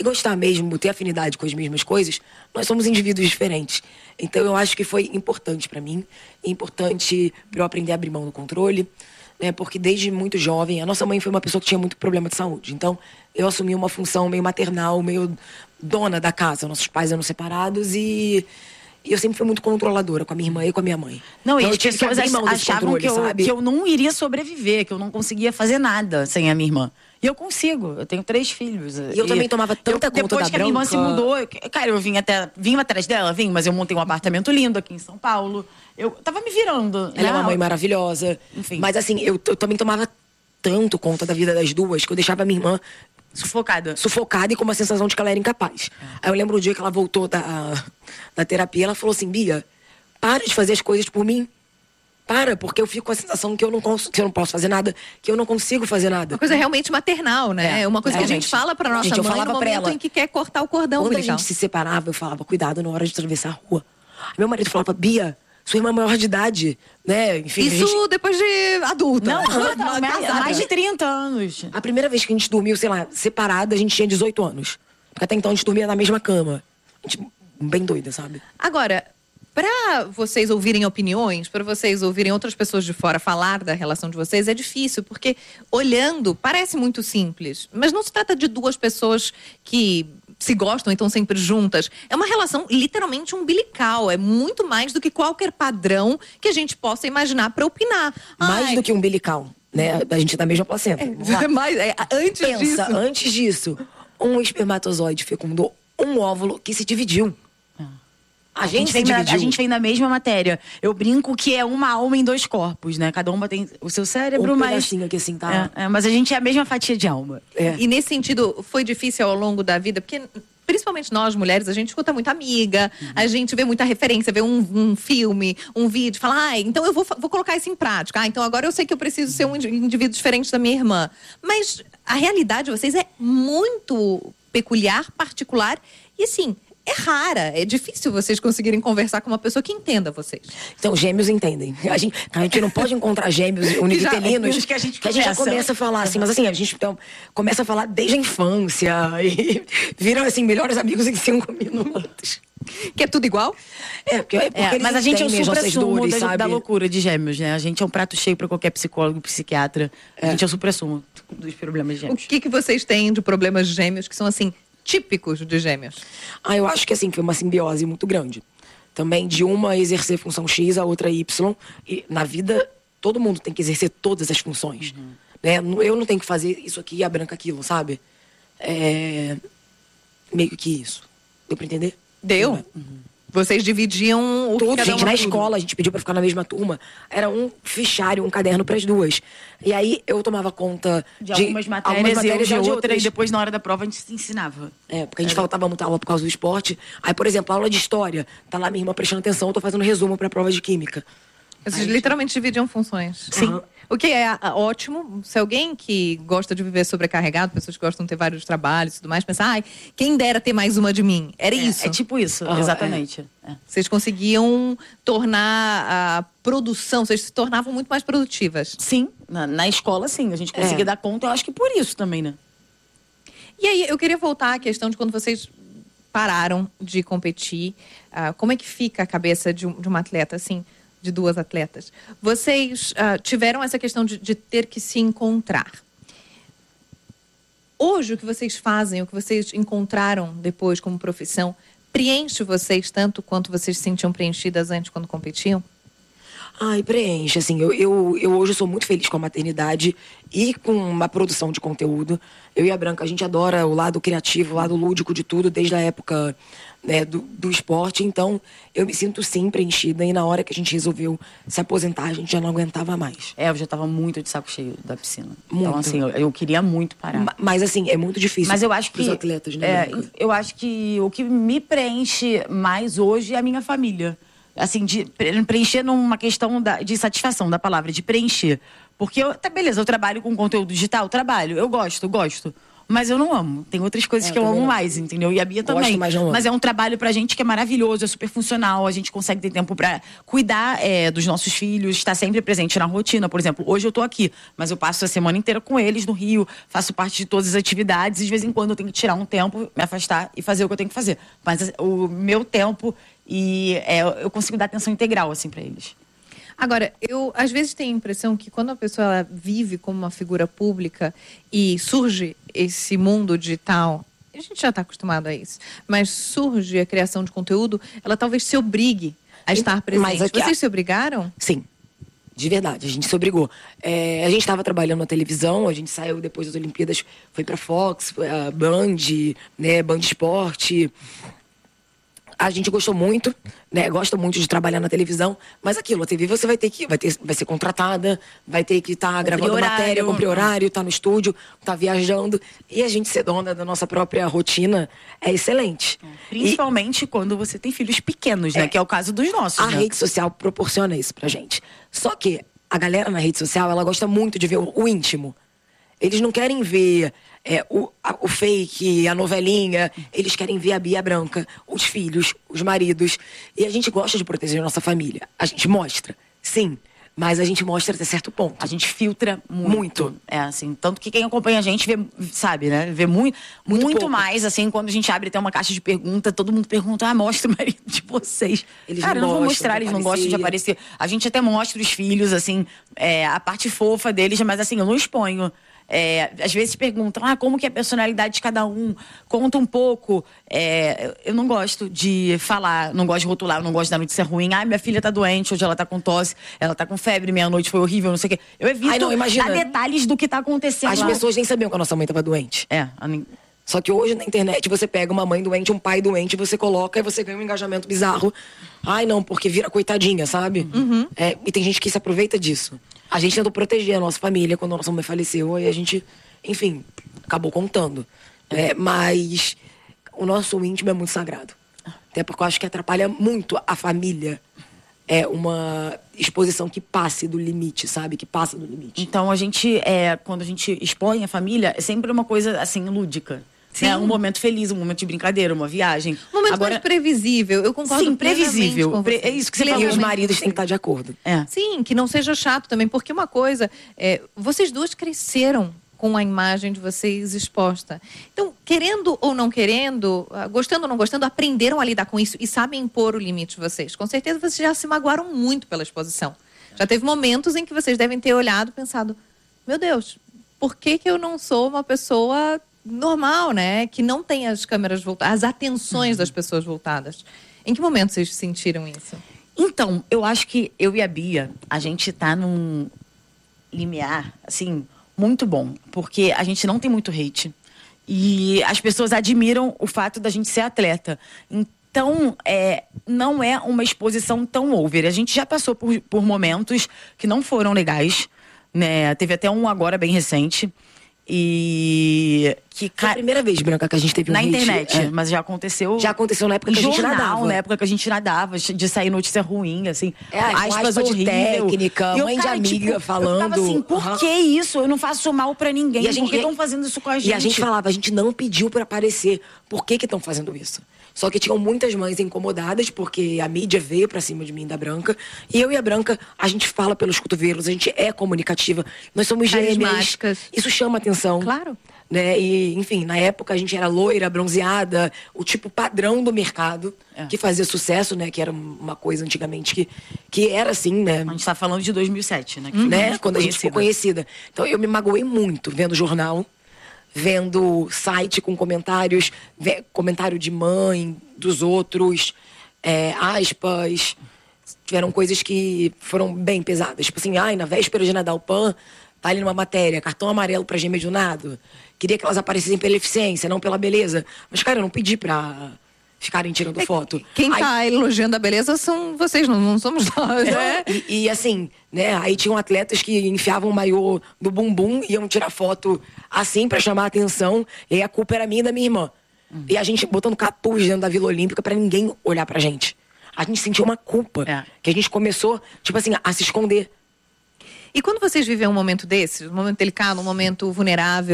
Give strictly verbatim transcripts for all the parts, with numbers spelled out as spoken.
gostar mesmo, ter afinidade com as mesmas coisas, nós somos indivíduos diferentes. Então eu acho que foi importante pra mim, importante pra eu aprender a abrir mão do controle, né? Porque desde muito jovem, a nossa mãe foi uma pessoa que tinha muito problema de saúde. Então eu assumi uma função meio maternal, meio dona da casa. Nossos pais eram separados e... E eu sempre fui muito controladora com a minha irmã e com a minha mãe. Não, então, e as pessoas achavam que eu, que eu não iria sobreviver, que eu não conseguia fazer nada sem a minha irmã. E eu consigo, eu tenho três filhos. E eu e também tomava tanta eu, conta depois da que a minha irmã se mudou, eu, cara, eu vim até, vim atrás dela, vim, mas eu montei um apartamento lindo aqui em São Paulo. Eu tava me virando. Ela né? é uma mãe maravilhosa. Enfim. Mas assim, eu, eu também tomava tanto conta da vida das duas, que eu deixava a minha irmã sufocada. Sufocada e com uma sensação de que ela era incapaz. É. Aí eu lembro o dia que ela voltou da, da terapia, ela falou assim, Bia, para de fazer as coisas por mim. Para, porque eu fico com a sensação que eu não, cons- que eu não posso fazer nada, que eu não consigo fazer nada. Uma coisa realmente maternal, né? É uma coisa é, que a gente, gente fala pra nossa gente, mãe no momento ela, em que quer cortar o cordão quando umbilical. Quando a gente se separava, eu falava, cuidado na hora de atravessar a rua. Meu marido falava, Bia, sua irmã é maior de idade, né? Enfim, isso gente... depois de adulta. Não, não, não mais, mais de trinta anos. A primeira vez que a gente dormiu, sei lá, separada, a gente tinha dezoito anos. Porque até então a gente dormia na mesma cama. A gente, bem doida, sabe? Agora, pra vocês ouvirem opiniões, pra vocês ouvirem outras pessoas de fora falar da relação de vocês, é difícil, porque olhando, parece muito simples. Mas não se trata de duas pessoas que se gostam e estão sempre juntas. É uma relação literalmente umbilical. É muito mais do que qualquer padrão que a gente possa imaginar para opinar. Mais Ai, do que umbilical, né? A gente é da mesma placenta. É, mas, é, antes Pensa, disso... antes disso, um espermatozoide fecundou um óvulo que se dividiu. A, a, gente vem na, a gente vem na mesma matéria. Eu brinco que é uma alma em dois corpos, né? Cada uma tem o seu cérebro, um mas... pedacinho aqui assim, tá? É, é, mas a gente é a mesma fatia de alma. É. E nesse sentido, foi difícil ao longo da vida, porque... Principalmente nós, mulheres, a gente escuta muita amiga, uhum. a gente vê muita referência, vê um, um filme, um vídeo, fala, ah, então eu vou, vou colocar isso em prática. Ah, então agora eu sei que eu preciso ser um indivíduo diferente da minha irmã. Mas a realidade de vocês é muito peculiar, particular e, assim, é rara. É difícil vocês conseguirem conversar com uma pessoa que entenda vocês. Então, gêmeos entendem. A gente, a gente não pode encontrar gêmeos univitelinos já, que a gente que a gente já começa a falar assim, mas assim, a gente então, começa a falar desde a infância e viram assim, melhores amigos em cinco minutos. Que é tudo igual? É, porque, é porque é, mas a gente é o supra-sumo da, sabe? da loucura de gêmeos, né? A gente é um prato cheio para qualquer psicólogo, psiquiatra. A é. gente é o supra-sumo dos problemas de gêmeos. O que, que vocês têm de problemas de gêmeos que são assim, típicos de gêmeos? Ah, eu acho que assim, foi uma simbiose muito grande. Também de uma exercer função X, a outra Y. E na vida, todo mundo tem que exercer todas as funções. Uhum. Né? Eu não tenho que fazer isso aqui e a branca aquilo, sabe? É... Meio que isso. Deu pra entender? Deu? Uhum. Vocês dividiam o tudo, que gente, um na tudo. escola a gente pediu pra ficar na mesma turma. Era um fichário, um caderno pras duas. E aí eu tomava conta de, de algumas matérias, algumas matérias de, de outra, outras. E depois na hora da prova a gente se ensinava. É, porque a gente é. faltava muita aula por causa do esporte. Aí, por exemplo, aula de história, tá lá minha irmã prestando atenção, eu tô fazendo resumo pra prova de química. Vocês aí, literalmente gente... dividiam funções. Sim. Uhum. O que é ótimo, se alguém que gosta de viver sobrecarregado, pessoas que gostam de ter vários trabalhos e tudo mais, pensar, ai, quem dera ter mais uma de mim. Era é, isso. É tipo isso, uhum, exatamente. É. É. Vocês conseguiam tornar a produção, vocês se tornavam muito mais produtivas. Sim, na, na escola sim, a gente conseguia é. dar conta, eu acho que por isso também, né? E aí, eu queria voltar à questão de quando vocês pararam de competir, uh, como é que fica a cabeça de, um, de uma atleta, assim, de duas atletas? Vocês uh, tiveram essa questão de, de ter que se encontrar. Hoje, o que vocês fazem, o que vocês encontraram depois como profissão, preenche vocês tanto quanto vocês se sentiam preenchidas antes quando competiam? Ai, preenche, assim, eu, eu, eu hoje sou muito feliz com a maternidade e com a produção de conteúdo. Eu e a Branca, a gente adora o lado criativo, o lado lúdico de tudo, desde a época, né, do, do esporte. Então, eu me sinto sim preenchida e na hora que a gente resolveu se aposentar, a gente já não aguentava mais. É, eu já tava muito de saco cheio da piscina. Muito. Então, assim, eu, eu queria muito parar. Mas, mas, assim, é muito difícil. Mas eu acho que... Os atletas, né, é, Branca? eu acho que o que me preenche mais hoje é a minha família. Assim, de preencher numa questão da, de satisfação da palavra, de preencher. Porque, eu, tá, beleza, eu trabalho com conteúdo digital, trabalho, eu gosto, gosto. mas eu não amo. Tem outras coisas É, que eu amo não. mais, entendeu? E a Bia Gosto, também. mas não amo. Mas é um trabalho pra gente que é maravilhoso, é super funcional. A gente consegue ter tempo pra cuidar é, dos nossos filhos, estar sempre presente na rotina. Por exemplo, hoje eu tô aqui, mas eu passo a semana inteira com eles no Rio, faço parte de todas as atividades e de vez em quando eu tenho que tirar um tempo, me afastar e fazer o que eu tenho que fazer. Mas o meu tempo e é, eu consigo dar atenção integral, assim, pra eles. Agora, eu às vezes tenho a impressão que quando a pessoa ela vive como uma figura pública e surge esse mundo digital, a gente já está acostumado a isso, mas surge a criação de conteúdo, ela talvez se obrigue a estar presente. Mas aqui, Vocês se obrigaram? Sim. De verdade, a gente se obrigou. É, a gente estava trabalhando na televisão, a gente saiu depois das Olimpíadas, foi pra Fox, a Band, né, Band Esporte. A gente gostou muito, né? Gosta muito de trabalhar na televisão, mas aquilo, a T V você vai ter que, vai, ter, vai ser contratada, vai ter que estar tá gravando horário. matéria, cumprir horário, estar tá no estúdio, estar tá viajando. E a gente ser dona da nossa própria rotina é excelente. Principalmente e, quando você tem filhos pequenos, né? É, que é o caso dos nossos. A né? rede social proporciona isso pra gente. Só que a galera na rede social, ela gosta muito de ver o, o íntimo. Eles não querem ver é, o, a, o fake, a novelinha. Eles querem ver a Bia Branca, os filhos, os maridos. E a gente gosta de proteger a nossa família. A gente mostra, sim. Mas a gente mostra até certo ponto. A gente filtra muito. Muito. É, assim, tanto que quem acompanha a gente vê, sabe, né? Vê muito, muito, muito mais, assim, quando a gente abre até uma caixa de pergunta, todo mundo pergunta, ah, mostra o marido de vocês. Eles Cara, não não vão gostam mostrar, de eles não gostam de aparecer. A gente até mostra os filhos, assim, é, a parte fofa deles, mas assim, eu não exponho. É, às vezes perguntam, ah, como que é a personalidade de cada um? Conta um pouco. É, eu não gosto de falar, não gosto de rotular, eu não gosto da notícia ruim. Ah, minha filha tá doente, hoje ela tá com tosse, ela tá com febre, meia-noite foi horrível, não sei o quê. Eu evito Ai, não, imagina. dar detalhes do que tá acontecendo As lá. pessoas nem sabiam que a nossa mãe tava doente. É, a nin- Só que hoje na internet você pega uma mãe doente, um pai doente, você coloca e você ganha um engajamento bizarro. Ai, não, porque vira coitadinha, sabe? Uhum. É, e tem gente que se aproveita disso. A gente tentou proteger a nossa família quando a nossa mãe faleceu e a gente, enfim, acabou contando. É, mas o nosso íntimo é muito sagrado. Até porque eu acho que atrapalha muito a família. É uma exposição que passe do limite, sabe? Que passa do limite. Então, a gente, é, quando a gente expõe a família, é sempre uma coisa, assim, lúdica. Sim. É um momento feliz, um momento de brincadeira, uma viagem. Um momento Agora, mais previsível. Eu concordo sim, plenamente previsível. com Pre- você. é isso que você E falou. os maridos têm que estar de acordo. É. Sim, que não seja chato também, porque uma coisa, é, vocês duas cresceram com a imagem de vocês exposta. Então, querendo ou não querendo, ah, gostando ou não gostando, aprenderam a lidar com isso e sabem impor o limite de vocês. Com certeza vocês já se magoaram muito pela exposição. Já teve momentos em que vocês devem ter olhado e pensado, meu Deus, por que que eu não sou uma pessoa normal, né? Que não tem as câmeras voltadas, as atenções das pessoas voltadas. Em que momento vocês sentiram isso? Então, eu acho que eu e a Bia, a gente tá num limiar, assim, muito bom. Porque a gente não tem muito hate. E as pessoas admiram o fato da gente ser atleta. Então, é, não é uma exposição tão over. A gente já passou por, por momentos que não foram legais, né? Teve até um agora bem recente. E que Foi a primeira vez, Branca, que a gente teve um na hate, internet, é. mas já aconteceu. Já aconteceu na época que a gente jornal, nadava. na época que a gente nadava, de sair notícia ruim, assim. É, com aspas de horrível. técnica, E eu, mãe de cara, amiga tipo, falando. Eu tava assim, por Uhum. que isso? Eu não faço mal pra ninguém. E a gente- Por que estão fazendo isso com a gente? E a gente falava, a gente não pediu pra aparecer. Por que que estão fazendo isso? Só que tinham muitas mães incomodadas, porque a mídia veio pra cima de mim e da Branca. E eu e a Branca, a gente fala pelos cotovelos, a gente é comunicativa. Nós somos gêmeas. Carismáticas. Isso chama atenção. Claro. Né? E, enfim, na época a gente era loira, bronzeada, o tipo padrão do mercado, É. que fazia sucesso, né? Que era uma coisa antigamente que, que era assim, né? A gente tá falando de dois mil e sete, né? Que Né? foi muito Quando a gente ficou conhecida. Então eu me magoei muito vendo jornal, vendo site com comentários, ve- comentário de mãe, dos outros, é, aspas. Tiveram coisas que foram bem pesadas. Tipo assim, ai, na véspera de Nadal Pan, tá ali numa matéria, cartão amarelo pra gêmea de um nado. Queria que elas aparecessem pela eficiência, não pela beleza. Mas, cara, eu não pedi pra ficarem tirando foto. Quem Aí- tá elogiando a beleza são vocês, não, não somos nós, né? E, e, assim, né? Aí tinham atletas que enfiavam o maiô do bumbum e iam tirar foto assim pra chamar a atenção. E aí a culpa era minha e da minha irmã. Uhum. E a gente botando capuz dentro da Vila Olímpica pra ninguém olhar pra gente. A gente sentiu uma culpa. É. Que a gente começou, tipo assim, a se esconder. E quando vocês vivem um momento desse, um momento delicado, um momento vulnerável,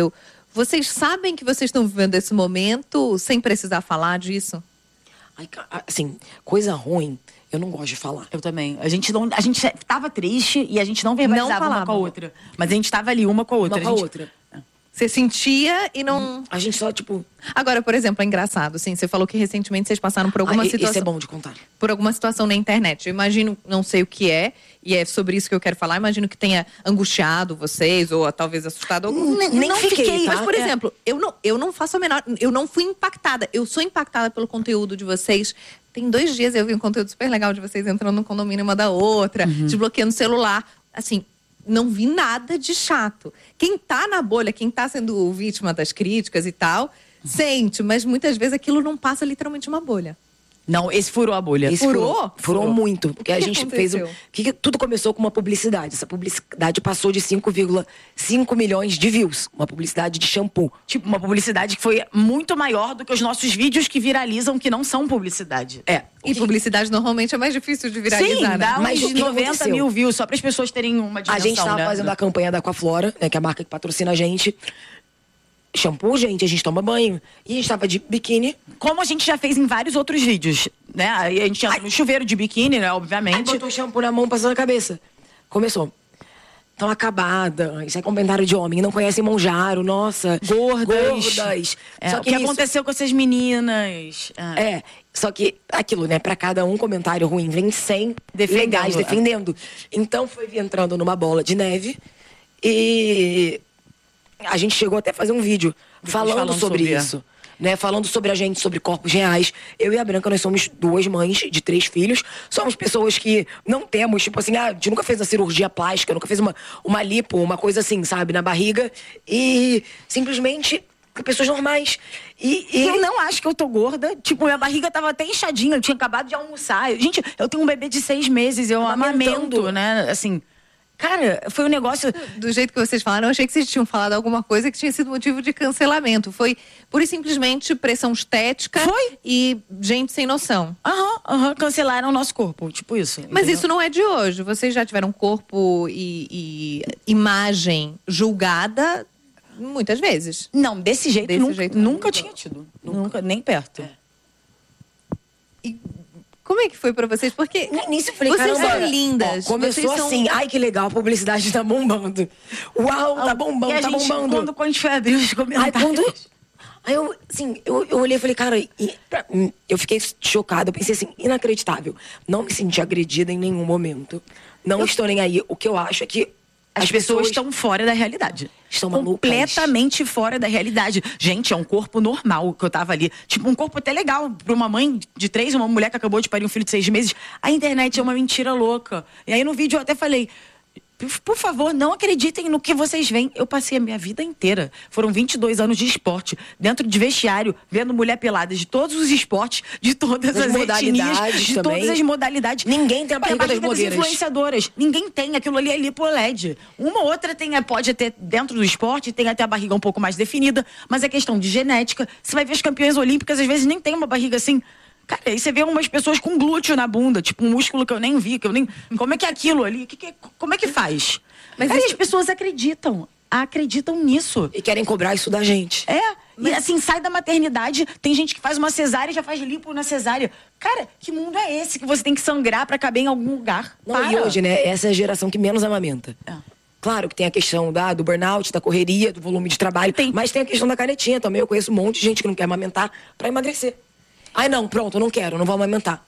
Vocês sabem que vocês estão vivendo esse momento sem precisar falar disso? Ai, assim, coisa ruim, eu não gosto de falar. Eu também. A gente não, a gente tava triste e a gente não verbalizava Não uma com a outra. Mas a gente tava ali uma com a outra. Uma com a gente... outra. Você sentia e não... A gente só, tipo... Agora, por exemplo, é engraçado, assim, você falou que recentemente vocês passaram por alguma ah, situação... Isso é bom de contar. Por alguma situação na internet. Eu imagino, não sei o que é, e é sobre isso que eu quero falar, imagino que tenha angustiado vocês, ou talvez assustado. Algum... Nem, nem não fiquei, fiquei, tá? mas, por É. exemplo, eu não, eu não faço a menor... Eu não fui impactada. Eu sou impactada pelo conteúdo de vocês. Tem dois dias eu vi um conteúdo super legal de vocês entrando no condomínio uma da outra, uhum. desbloqueando o celular. Assim... Não vi nada de chato. Quem tá na bolha, quem tá sendo vítima das críticas e tal, sente, mas muitas vezes aquilo não passa literalmente uma bolha. Não, esse furou a bolha. Esse Furou? Furou, furou Furou. muito. Porque O a que gente aconteceu? fez. Um, que, tudo começou com uma publicidade. Essa publicidade passou de cinco vírgula cinco milhões de views. Uma publicidade de shampoo. Tipo, uma publicidade que foi muito maior do que os nossos vídeos que viralizam, que não são publicidade. É. E publicidade normalmente é mais difícil de viralizar, Sim, né? dá Mas uns o que noventa aconteceu? mil views, só para as pessoas terem uma dimensão, A gente tava né? fazendo a campanha da Aquaflora, né? Que é a marca que patrocina a gente. Shampoo, gente, a gente toma banho. E a gente tava de biquíni. Como a gente já fez em vários outros vídeos, né? Aí a gente entra no chuveiro de biquíni, né? Aí Obviamente. botou o shampoo na mão, passando a cabeça. Começou. Tão acabada. Isso é comentário de homem. Não conhecem Monjaro, nossa. Gordas. Gordas. É, Só o que que isso- aconteceu com essas meninas? Ah. É, só que aquilo, né? Pra cada um comentário ruim, vem cem Defendendo. legais defendendo. Então foi entrando numa bola de neve e a gente chegou até a fazer um vídeo falando, falando sobre, sobre- isso. Né, falando sobre a gente, sobre corpos reais. Eu e a Branca, nós somos duas mães de três filhos. Somos pessoas que não temos, tipo assim, ah, a gente nunca fez a cirurgia plástica, nunca fez uma, uma lipo, uma coisa assim, sabe, na barriga. E simplesmente pessoas normais. E, e... Eu não acho que eu tô gorda. Tipo, minha barriga tava até inchadinha. Eu tinha acabado de almoçar. Gente, eu tenho um bebê de seis meses. Eu Amamentando. amamento, né? Assim... Cara, foi um negócio... Do jeito que vocês falaram, eu achei que vocês tinham falado alguma coisa que tinha sido motivo de cancelamento. Foi pura e simplesmente pressão estética Foi. e gente sem noção. Aham, aham, cancelaram o nosso corpo. Tipo isso. Mas entendeu? isso não é de hoje. Vocês já tiveram corpo e, e imagem julgada muitas vezes. Não, desse jeito, Desse nunca, jeito, nunca nunca. tinha tido. Nunca, nem perto. E como é que foi pra vocês? Porque No início eu falei, vocês caramba, são lindas. ó, começou vocês são- assim, ai que legal, a publicidade tá bombando. Uau, tá bombando, E a tá gente, bombando. Quando, quando a gente foi abrir os Ai, comentários... quando... Aí eu, assim, eu, eu olhei e falei, cara, e, pra mim, eu fiquei chocada, eu pensei assim, inacreditável. Não me senti agredida em nenhum momento. Não estou nem aí. O que eu acho é que As pessoas estão fora da realidade. Estão malucas. Completamente fora da realidade. Gente, é um corpo normal que eu tava ali. Tipo, um corpo até legal pra uma mãe de três, uma mulher que acabou de parir um filho de seis meses. A internet é uma mentira louca. E aí no vídeo eu até falei... Por favor, não acreditem no que vocês veem. Eu passei a minha vida inteira. Foram vinte e dois anos de esporte, dentro de vestiário, vendo mulher pelada de todos os esportes, de todas Das as etnias, modalidades de também. todas as modalidades. Ninguém tem a barriga das das blogueiras. influenciadoras. Ninguém tem. Aquilo ali é lipo L E D. Uma ou outra tem, pode ter dentro do esporte, tem até a barriga um pouco mais definida, mas é questão de genética. Você vai ver as campeãs olímpicas, às vezes nem tem uma barriga assim. Cara, aí você vê umas pessoas com glúteo na bunda, tipo um músculo que eu nem vi, que eu nem... Como é que é aquilo ali? Que que é- Como é que faz? Mas Mas isso- as pessoas acreditam. Acreditam nisso. E querem cobrar isso da gente. É. E assim, sai da maternidade, tem gente que faz uma cesárea e já faz lipo na cesárea. Cara, que mundo é esse que você tem que sangrar pra caber em algum lugar? Não, Para. e hoje, né, essa é a geração que menos amamenta. É. Claro que tem a questão da, do burnout, da correria, do volume de trabalho, Tem. mas tem a questão da canetinha também. Eu conheço um monte de gente que não quer amamentar pra emagrecer. Ai, não, pronto, eu não quero, não vou amamentar.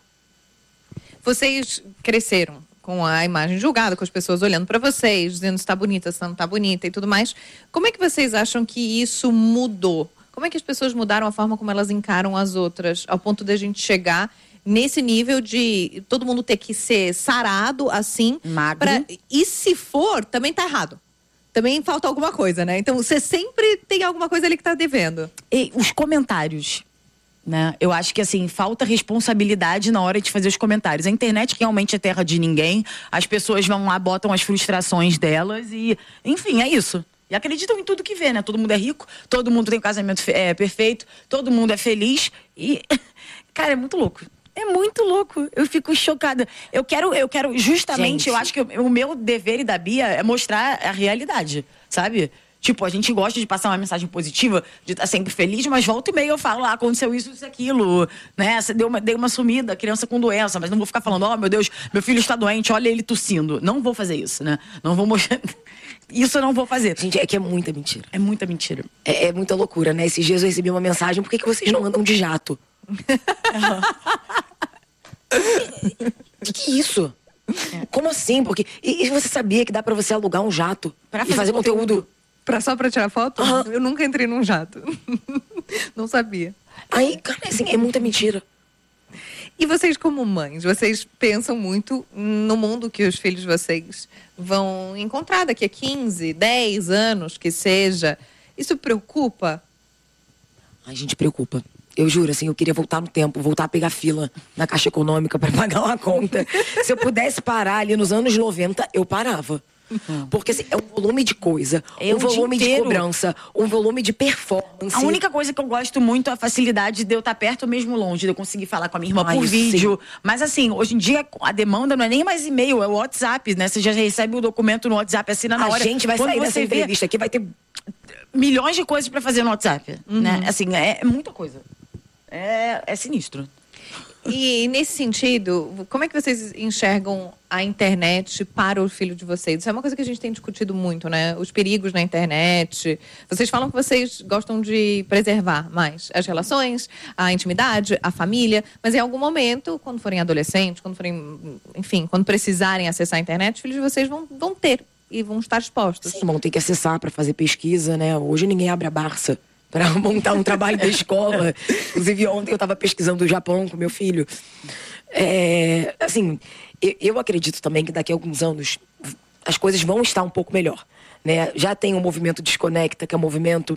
Vocês cresceram com a imagem julgada, com as pessoas olhando pra vocês, dizendo se tá bonita, se não tá bonita e tudo mais. Como é que vocês acham que isso mudou? Como é que as pessoas mudaram a forma como elas encaram as outras, ao ponto de a gente chegar nesse nível de todo mundo ter que ser sarado assim? Magro. pra- E se for, também tá errado. Também falta alguma coisa, né? Então você sempre tem alguma coisa ali que tá devendo. E os comentários, né? Eu acho que assim, falta responsabilidade na hora de fazer os comentários. A internet realmente é terra de ninguém. As pessoas vão lá, botam as frustrações delas e, enfim, é isso. E acreditam em tudo que vê, né? Todo mundo é rico, todo mundo tem um casamento fe- é, perfeito, todo mundo é feliz e, cara, é muito louco. É muito louco. Eu fico chocada. Eu quero, eu quero justamente, Gente. eu acho que o, o meu dever e da Bia é mostrar a realidade, sabe? Tipo, a gente gosta de passar uma mensagem positiva, de estar sempre feliz, mas volta e meia eu falo, ah, aconteceu isso, isso, aquilo, né? Você deu uma, deu uma sumida, criança com doença, mas não vou ficar falando, ó, oh, meu Deus, meu filho está doente, olha ele tossindo. Não vou fazer isso, né? Não vou mostrar... Isso eu não vou fazer. Gente, é que é muita mentira. É muita mentira. É, é muita loucura, né? Esses dias eu recebi uma mensagem, por que, que vocês não andam de jato? Que que é isso? É. Como assim? Porque e, e você sabia que dá pra você alugar um jato pra fazer, fazer conteúdo? conteúdo? Pra, só pra tirar foto? Uhum. Eu nunca entrei num jato. Não sabia. Aí, cara, assim, é muita mentira. E vocês como mães, vocês pensam muito no mundo que os filhos de vocês vão encontrar daqui a quinze, dez anos, que seja. Isso preocupa? A gente preocupa. Eu juro, assim, eu queria voltar no tempo, voltar a pegar fila na Caixa Econômica para pagar uma conta. Se eu pudesse parar ali nos anos noventa, eu parava. Uhum. Porque assim, é um volume de coisa, é um volume de cobrança, um volume de performance. A única coisa que eu gosto muito é a facilidade de eu estar perto ou mesmo longe, de eu conseguir falar com a minha irmã Ai, por vídeo. Sim. Mas assim, hoje em dia a demanda não é nem mais e-mail, é o WhatsApp, né? Você já recebe o documento no WhatsApp, assina na a hora. A gente vai Quando sair dessa entrevista aqui, vai ter milhões de coisas para fazer no WhatsApp, uhum. né? Assim, é, é muita coisa. É, é sinistro. E nesse sentido, como é que vocês enxergam a internet para o filho de vocês? Isso é uma coisa que a gente tem discutido muito, né? Os perigos na internet. Vocês falam que vocês gostam de preservar mais as relações, a intimidade, a família, mas em algum momento, quando forem adolescentes, quando forem, enfim, quando precisarem acessar a internet, os filhos de vocês vão, vão ter e vão estar expostos. Sim, vão ter que acessar para fazer pesquisa, né? Hoje ninguém abre a Barça para montar um trabalho da escola. Inclusive, ontem eu estava pesquisando o Japão com meu filho. É, assim, eu, eu acredito também que daqui a alguns anos as coisas vão estar um pouco melhor, né? Já tem o movimento Desconecta, que é um movimento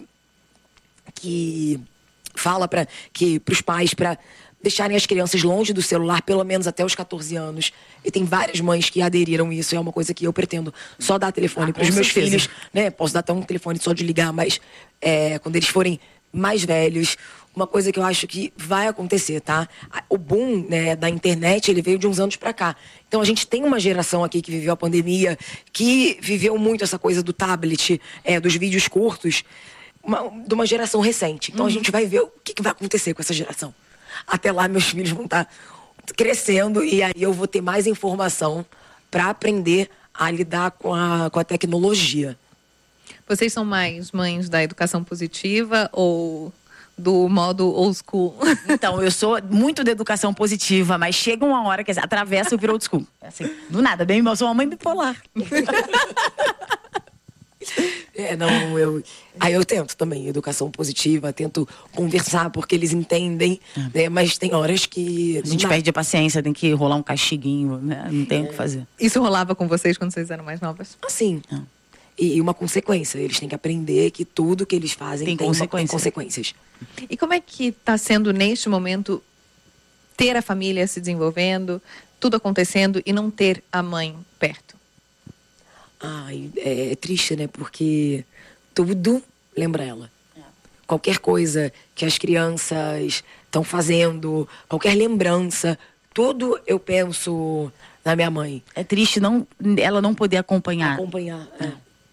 que fala para que para os pais para deixarem as crianças longe do celular pelo menos até os catorze anos. E tem várias mães que aderiram a isso. É uma coisa que eu pretendo só dar telefone ah, para os meus certeza. filhos, né? Posso dar até um telefone só de ligar, mas é, quando eles forem mais velhos, uma coisa que eu acho que vai acontecer, tá? O boom, né, da internet, ele veio de uns anos para cá. Então a gente tem uma geração aqui que viveu a pandemia, que viveu muito essa coisa do tablet, é, dos vídeos curtos, uma, de uma geração recente. Então uhum. a gente vai ver o que, que vai acontecer com essa geração. Até lá, meus filhos vão estar crescendo e aí eu vou ter mais informação para aprender a lidar com a, com a tecnologia. Vocês são mais mães da educação positiva ou do modo old school? Então, eu sou muito da educação positiva, mas chega uma hora que atravessa e vira old school. Assim, do nada, bem, eu sou uma mãe bipolar. É, não, eu... Aí eu tento também, educação positiva, tento conversar porque eles entendem, é. né? Mas tem horas que... A gente perde a paciência, tem que rolar um castiguinho, né? Não tem é. o que fazer. Isso rolava com vocês quando vocês eram mais novas? Assim, é. e uma consequência. Eles têm que aprender que tudo que eles fazem tem, tem, consequência. tem consequências. E como é que está sendo, neste momento, ter a família se desenvolvendo, tudo acontecendo e não ter a mãe perto? Ai, é, é triste, né? Porque tudo lembra ela. É. Qualquer coisa que as crianças estão fazendo, qualquer lembrança, tudo eu penso na minha mãe. É triste não, ela não poder acompanhar. Acompanhar, é.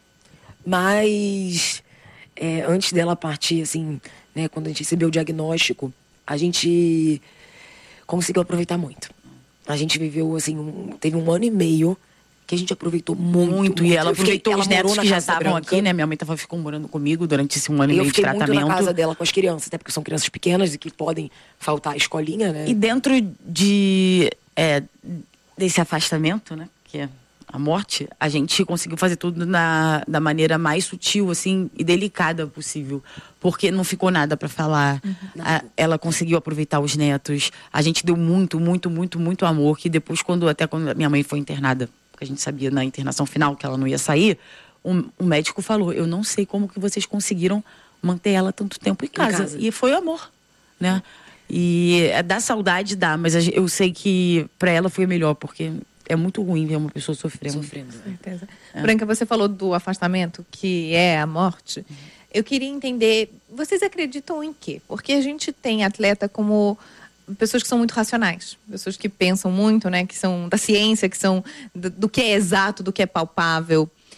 Mas é, antes dela partir, assim, né? Quando a gente recebeu o diagnóstico, a gente conseguiu aproveitar muito. A gente viveu, assim, um, teve um ano e meio que a gente aproveitou muito. Muito, e ela aproveitou fiquei, os ela netos que já estavam aqui, né? Minha mãe tava, ficou morando comigo durante esse um ano e, e meio de tratamento. Eu fiquei muito na casa dela com as crianças, até porque são crianças pequenas e que podem faltar à escolinha, né? E dentro de, é, desse afastamento, né? Que é a morte, a gente conseguiu fazer tudo na, da maneira mais sutil, assim, e delicada possível. Porque não ficou nada para falar. Uhum. A, ela conseguiu aproveitar os netos. A gente deu muito, muito, muito, muito amor. Que depois, quando até quando a minha mãe foi internada, a gente sabia na internação final que ela não ia sair, um, um médico falou, eu não sei como que vocês conseguiram manter ela tanto tempo em casa. Em casa. E foi amor, né? E é, dá saudade, dá, mas eu sei que para ela foi melhor, porque é muito ruim ver uma pessoa sofrendo. Sofrendo. Com certeza. É. Branca, você falou do afastamento, que é a morte. Uhum. Eu queria entender, vocês acreditam em quê? Porque a gente tem atleta como pessoas que são muito racionais, pessoas que pensam muito, né, que são da ciência, que são do, do que é exato, do que é palpável.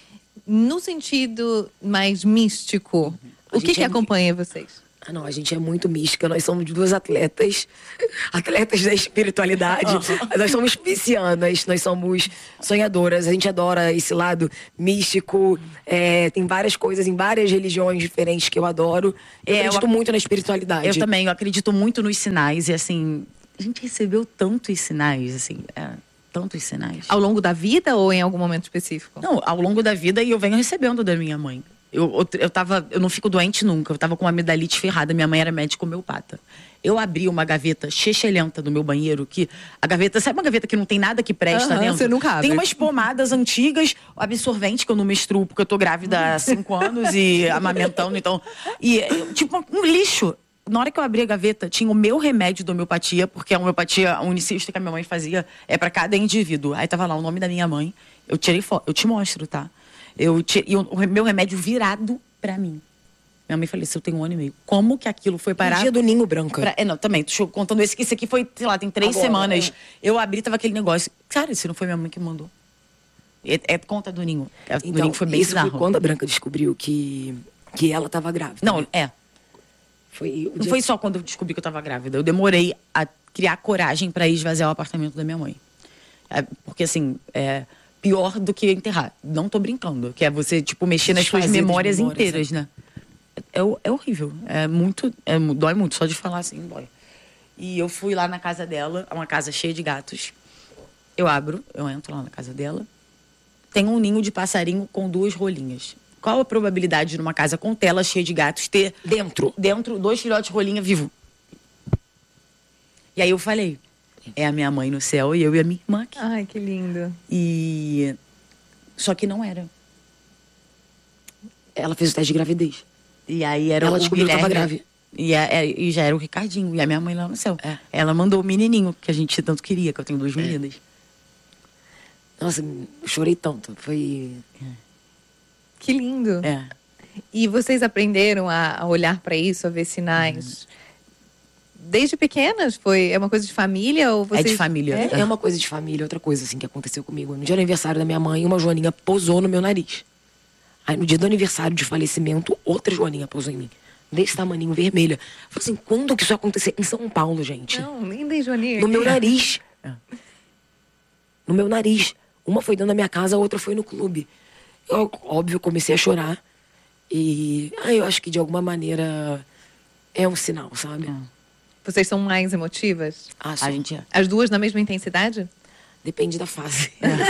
no sentido mais místico, A o que gente que é acompanha vocês? Ah, não, a gente é muito mística. Nós somos duas atletas, atletas da espiritualidade. Nós somos piscianas, nós somos sonhadoras. A gente adora esse lado místico. É, tem várias coisas em várias religiões diferentes que eu adoro. Eu É, eu acredito ac- muito na espiritualidade. Eu também, eu acredito muito nos sinais. E assim, a gente recebeu tantos sinais, assim, é, tantos sinais. Ao longo da vida ou em algum momento específico? Não, ao longo da vida, e eu venho recebendo da minha mãe. Eu, eu, eu, tava, eu não fico doente nunca. Eu tava com uma amidalite ferrada. Minha mãe era médica homeopata. Eu abri uma gaveta chechelenta do meu banheiro, que a gaveta, sabe uma gaveta que não tem nada que presta Aham, dentro? você nunca abre. Tem umas pomadas antigas, absorvente, que eu não menstruo, porque eu tô grávida há cinco anos e amamentando, então. E, tipo, um lixo. Na hora que eu abri a gaveta, tinha o meu remédio de homeopatia, porque a homeopatia unicista que a minha mãe fazia é para cada indivíduo. Aí tava lá o nome da minha mãe. Eu tirei foto, eu te mostro, tá? Eu tirei, e o, o meu remédio virado pra mim. Minha mãe faleceu tem um ano e meio. Como que aquilo foi parar? No dia do ninho branco. Pra, é, não, também, tô contando esse, que esse aqui foi, sei lá, tem três Agora, semanas. é. Eu abri, tava aquele negócio. Cara, isso não foi minha mãe que mandou. É, é conta do ninho. É, do Então, ninho foi bem isso bizarro. foi quando a Branca descobriu que, que ela estava grávida. Não, é. Foi o Não dia foi só quando eu descobri que eu tava grávida. Eu demorei a criar coragem pra ir esvaziar o apartamento da minha mãe. É, porque, assim, é pior do que enterrar. Não tô brincando. Que é você, tipo, mexer nas suas Desfazer das memórias, memórias, inteiras, né? É, é horrível. É muito... É, dói muito. Só de falar assim, dói. E eu fui lá na casa dela. É uma casa cheia de gatos. Eu abro, eu entro lá na casa dela. Tem um ninho de passarinho com duas rolinhas. Qual a probabilidade de numa casa com tela cheia de gatos ter Dentro. dentro dois filhotes de rolinha vivo? E aí eu falei, é a minha mãe no céu e eu e a minha irmã aqui. Ai, que lindo. E só que não era. Ela fez o teste de gravidez. E aí era Ela o descobriu que Guilherme. tava grávida. E, a- é- e já era o Ricardinho e a minha mãe lá no céu. É. Ela mandou o menininho que a gente tanto queria, que eu tenho duas meninas. Nossa, eu chorei tanto. Foi... Que lindo. É. E vocês aprenderam a, a olhar para isso, a ver sinais? Desde pequenas? Foi, é uma coisa de família ou vocês... É de família. É, é uma coisa de família, outra coisa assim que aconteceu comigo. No dia do aniversário da minha mãe, uma joaninha posou no meu nariz. Aí no dia do aniversário de falecimento, outra joaninha posou em mim. Desse tamaninho, vermelha. Eu falei assim, quando que isso aconteceu? Em São Paulo, gente. Não, nem desde Joaninha. No meu nariz. É. No meu nariz. Uma foi dentro da minha casa, a outra foi no clube. Eu, óbvio, comecei a chorar. E ah, eu acho que de alguma maneira é um sinal, sabe? Vocês são mais emotivas? Ah, só- A gente é. As duas na mesma intensidade? Depende da fase.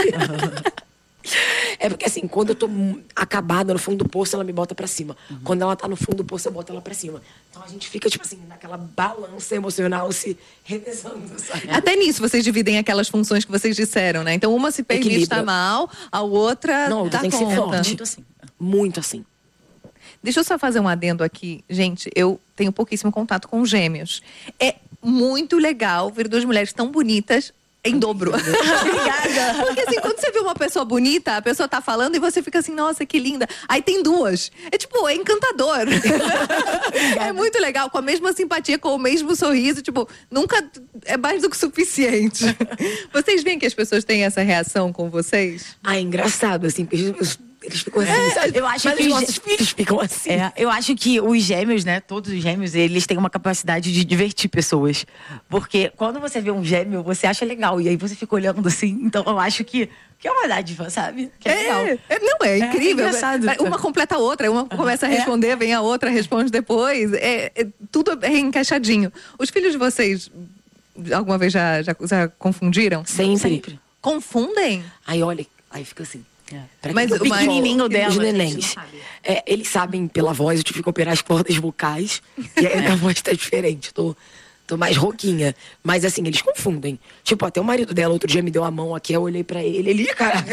É porque assim, quando eu tô mu- acabada no fundo do poço, ela me bota pra cima. Quando ela tá no fundo do poço, eu boto ela pra cima. Então a gente fica, tipo assim, naquela balança emocional se revezando, sabe? Até nisso vocês dividem aquelas funções que vocês disseram, né? Então uma se permite Equilíbrio. estar mal, a outra Não, dá tem que ser conta. forte. Muito assim. Muito assim. Deixa eu só fazer um adendo aqui. Gente, eu tenho pouquíssimo contato com gêmeos. É muito legal ver duas mulheres tão bonitas em dobro. Obrigada. Porque assim, quando você vê uma pessoa bonita, a pessoa tá falando e você fica assim, nossa, que linda. Aí tem duas. É tipo, é encantador. É muito legal, com a mesma simpatia, com o mesmo sorriso. Tipo, nunca é mais do que suficiente. Vocês veem que as pessoas têm essa reação com vocês? Ah, é engraçado, assim, porque eles, eles ficam assim, sabe? eu acho Mas que os os nossos filhos ficam assim. É, eu acho que os gêmeos, né? Todos os gêmeos, eles têm uma capacidade de divertir pessoas. Porque quando você vê um gêmeo, você acha legal. E aí você fica olhando assim. Então eu acho que, que é uma dádiva, sabe? Que é, legal. É, não, é incrível. engraçado. Uma completa a outra, uma começa a responder, vem a outra, responde depois. É, é- tudo é encaixadinho. Os filhos de vocês, alguma vez já, já, já confundiram? Sempre. Sempre. Confundem? Aí olha, aí fica assim. É. Pra Mas quem o tem pequenininho os dela, a gente nenéns. não sabe. É, eles sabem pela voz, eu tive que operar as cordas vocais. E aí a voz tá diferente. Tô, tô mais rouquinha. Mas assim, eles confundem. Tipo, até o marido dela outro dia me deu a mão aqui, eu olhei pra ele, ele, "Ih, caraca."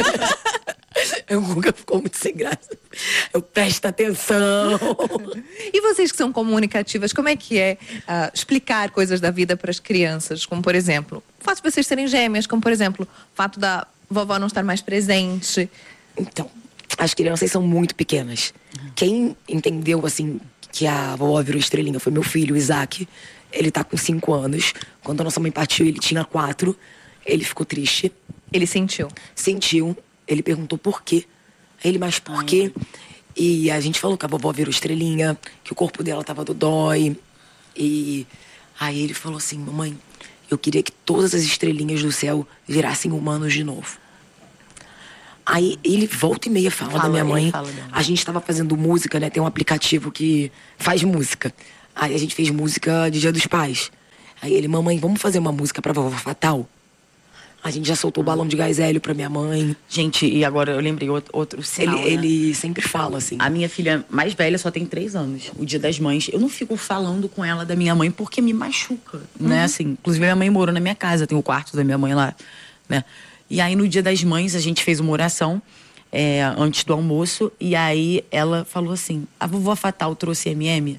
O Guga ficou muito sem graça. Eu presto atenção. E vocês que são comunicativas, como é que é ah, explicar coisas da vida para as crianças? Como, por exemplo, o fato de vocês serem gêmeas, como, por exemplo, o fato da vovó não estar mais presente. Então, as crianças são muito pequenas. Quem entendeu, assim, que a vovó virou estrelinha foi meu filho, o Isaac. Ele tá com cinco anos. Quando a nossa mãe partiu, ele tinha quatro. Ele ficou triste. Ele sentiu. Sentiu. Ele perguntou por quê. Aí ele, mas por quê? E a gente falou que a vovó virou estrelinha, que o corpo dela tava dodói. E aí ele falou assim, mamãe, eu queria que todas as estrelinhas do céu virassem humanos de novo. Aí ele volta e meia fala, fala da minha mãe. A gente tava fazendo música, né? Tem um aplicativo que faz música. Aí a gente fez música de Dia dos Pais. Aí ele, mamãe, vamos fazer uma música pra vovó Fatal? A gente já soltou o balão de gás hélio pra minha mãe. Gente, e agora eu lembrei outro, outro sinal, Ele, né? ele sempre fala, assim. A minha filha mais velha só tem três anos. O Dia das Mães. Eu não fico falando com ela da minha mãe porque me machuca, uhum. né? Assim, inclusive, minha mãe morou na minha casa. Tem o quarto da minha mãe lá, né? E aí, no Dia das Mães, a gente fez uma oração é, antes do almoço. E aí, ela falou assim, a vovó Fatal trouxe M M?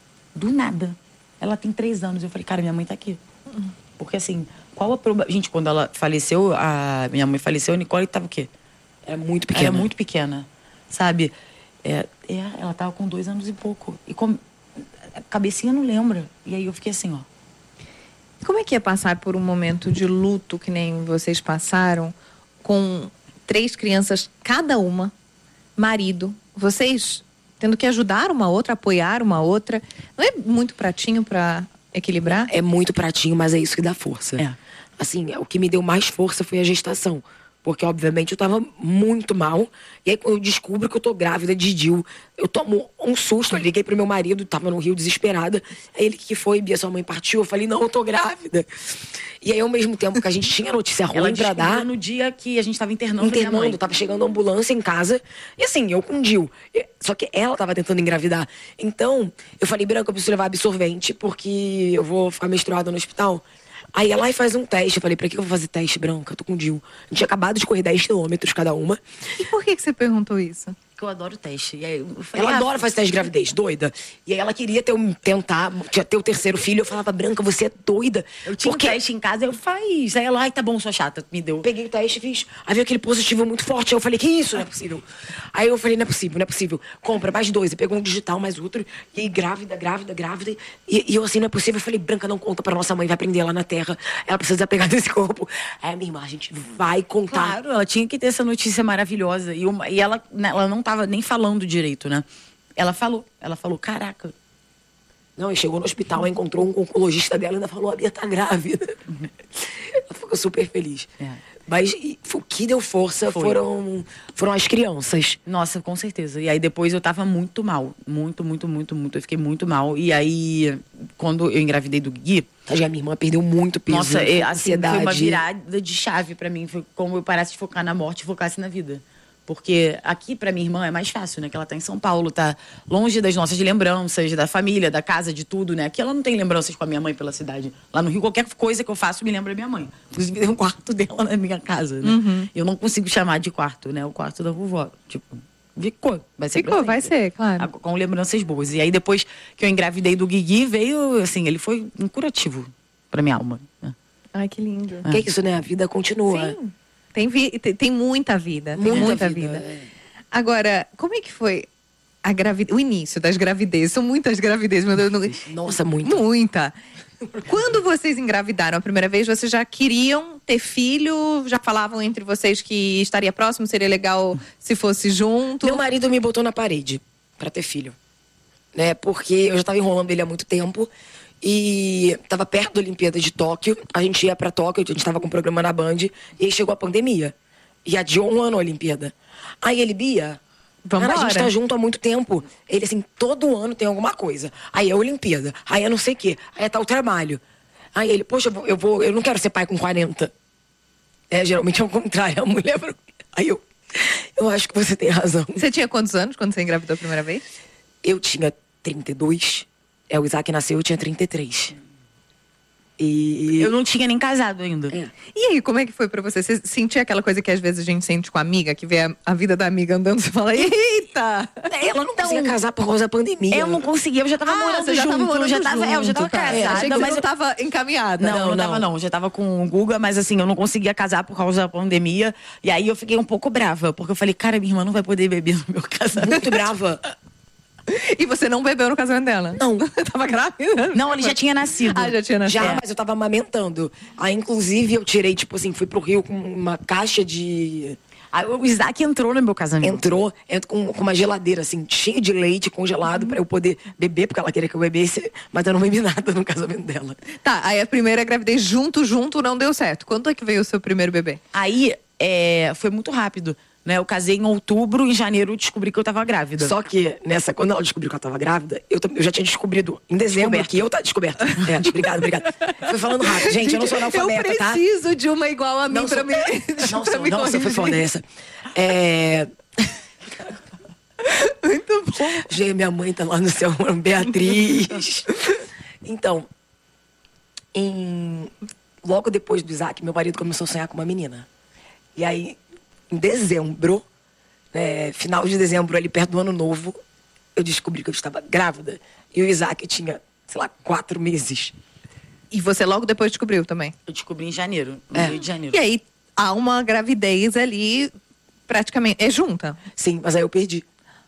Do nada. Ela tem três anos. Eu falei, cara, minha mãe tá aqui. Uhum. Porque, assim... Qual a probabilidade... Gente, quando ela faleceu, a minha mãe faleceu, a Nicole tava o quê? Era muito pequena. Era muito pequena, sabe? É, é, ela tava com dois anos e pouco. E com... a cabecinha não lembra. E aí eu fiquei assim, ó. Como é que é passar por um momento de luto que nem vocês passaram, com três crianças, cada uma, marido, vocês tendo que ajudar uma outra, apoiar uma outra? Não é muito pratinho pra equilibrar? É muito pratinho, mas é isso que dá força. É. Assim, o que me deu mais força foi a gestação. Porque, obviamente, eu tava muito mal. E aí, quando eu descubro que eu tô grávida de Dil, eu tomo um susto. Eu liguei pro meu marido, tava no Rio, desesperada. Aí ele, que foi? Bia, sua mãe partiu? Eu falei, não, eu tô grávida. E aí, ao mesmo tempo que a gente tinha notícia ruim pra dar... no dia que a gente tava internando Internando, minha mãe. Tava chegando a ambulância em casa. E assim, eu com Dil. Só que ela tava tentando engravidar. Então, eu falei, Branca, eu preciso levar absorvente, porque eu vou ficar menstruada no hospital. Aí ela vai faz um teste. Eu falei, pra que eu vou fazer teste, Branca? Eu tô com Dil. A gente tinha acabado de correr dez quilômetros cada uma. E por que que você perguntou isso? Porque eu adoro teste. E aí eu falei, ela ah, adora fazer teste de gravidez, doida. E aí ela queria ter um, tentar, ter o terceiro filho. Eu falava, Branca, você é doida. Eu tinha porque... um teste em casa, eu fiz. Aí ela, ai, tá bom, sua chata, me deu. Peguei o teste e fiz. Aí veio aquele positivo muito forte. Aí eu falei, que isso? Não é possível. Aí eu falei, não é possível, não é possível. Compra mais dois. E pegou um digital, mais outro. E aí grávida, grávida, grávida. E, e eu assim, não é possível. Eu falei, Branca, não conta pra nossa mãe, vai prender lá na terra. Ela precisa desapegar desse corpo. Aí minha irmã, a gente vai contar. Claro, ela tinha que ter essa notícia maravilhosa. E, uma, e ela, ela não tava nem falando direito, né? Ela falou, ela falou, caraca. Não, e chegou no hospital, encontrou um oncologista dela e ainda falou, a Bia tá grávida. Uhum. Ela ficou super feliz. É. Mas e, o que deu força foram, foram as crianças. Nossa, com certeza. E aí depois eu tava muito mal. Muito, muito, muito, muito. Eu fiquei muito mal. E aí, quando eu engravidei do Gui... A minha irmã perdeu muito peso. Nossa, é, assim, foi uma virada de chave pra mim. Foi como eu parasse de focar na morte e focasse na vida. Porque aqui, pra minha irmã, é mais fácil, né? Que ela tá em São Paulo, tá longe das nossas lembranças, da família, da casa, de tudo, né? Aqui ela não tem lembranças com a minha mãe pela cidade. Lá no Rio, qualquer coisa que eu faço me lembra da minha mãe. Inclusive, tem um quarto dela na minha casa, né? Uhum. Eu não consigo chamar de quarto, né? O quarto da vovó. Tipo, ficou. Vai ser Ficou, vai ser, claro. Com lembranças boas. E aí, depois que eu engravidei do Guigui, veio, assim, ele foi um curativo pra minha alma. Né? Ai, que lindo. O que é isso, né? A vida continua. Sim. Tem, vi, tem, tem muita vida, tem muita, muita vida. vida. É. Agora, como é que foi a gravidez, o início das gravidezes? São muitas gravidezes, meu Deus. Não... Nossa, muita. Muita. Quando vocês engravidaram a primeira vez, vocês já queriam ter filho? Já falavam entre vocês que estaria próximo, seria legal se fosse junto? Meu marido me botou na parede pra ter filho. Né? Porque eu já tava enrolando ele há muito tempo. E tava perto da Olimpíada de Tóquio. A gente ia pra Tóquio, a gente tava com um programa na Band. E aí chegou a pandemia. E adiou um ano a Olimpíada. Aí ele, Bia, cara, a gente tá junto há muito tempo. Ele, assim, todo ano tem alguma coisa. Aí é a Olimpíada, aí é não sei o quê, aí é tal trabalho. Aí ele, poxa, eu vou, eu vou, eu não quero ser pai com quarenta. É, geralmente é o contrário, a mulher... Aí eu, eu acho que você tem razão. Você tinha quantos anos quando você engravidou a primeira vez? Eu tinha trinta e dois. É, o Isaac nasceu, eu tinha trinta e três. E... Eu não tinha nem casado ainda. É. E aí, como é que foi pra você? Você sentia aquela coisa que às vezes a gente sente com a amiga, que vê a, a vida da amiga andando e fala, eita! Ela não então, conseguia casar por causa da pandemia. Eu não conseguia, eu já tava ah, morando já junto. Tava morando eu já tava, junto, é, eu já tava tá. casada. É, achei que mas você não eu tava encaminhada. Não, não, não, não tava não. Eu já tava com o Guga, mas assim, eu não conseguia casar por causa da pandemia. E aí eu fiquei um pouco brava, porque eu falei, cara, minha irmã não vai poder beber no meu casamento. Muito brava. E você não bebeu no casamento dela? Não. Tava grávida? Não, ele já tinha nascido. Ah, já tinha nascido. Já, é. mas eu tava amamentando. Aí, inclusive, eu tirei, tipo assim, fui pro Rio com uma caixa de... Aí o Isaac entrou no meu casamento. Entrou, entrou com, com uma geladeira, assim, cheia de leite congelado pra eu poder beber, porque ela queria que eu bebesse, mas eu não bebi nada no casamento dela. Tá, aí a primeira gravidez junto, junto, não deu certo. Quando é que veio o seu primeiro bebê? Aí, é, foi muito rápido, né? Eu casei em outubro, em janeiro eu descobri que eu tava grávida. Só que, nessa, quando ela descobriu que eu tava grávida, eu, eu já tinha descobrido em dezembro Descoberto. que eu tava descoberta. É, obrigada, obrigada. Fui falando rápido. Gente, eu não sou analfabeta, eu tá? preciso de uma igual a mim Não pra sou- mim. Não, pra sou, me nossa, foi corrigir. foda essa. É... Muito bom. Gente, minha mãe tá lá no céu, Beatriz. Então, em... logo depois do Isaac, meu marido começou a sonhar com uma menina. E aí, em dezembro, é, final de dezembro, ali perto do ano novo, eu descobri que eu estava grávida. E o Isaac tinha, sei lá, quatro meses. E você logo depois descobriu também? Eu descobri em janeiro, no É. Rio de Janeiro. E aí, há uma gravidez ali, praticamente, é junta. Sim, mas aí eu perdi.